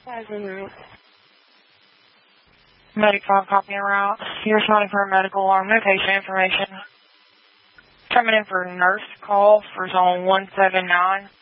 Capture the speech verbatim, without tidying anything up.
As in route. Medic five, copy en route. You're responding for a medical alarm. No patient information. Coming in for nurse call for zone one seven nine.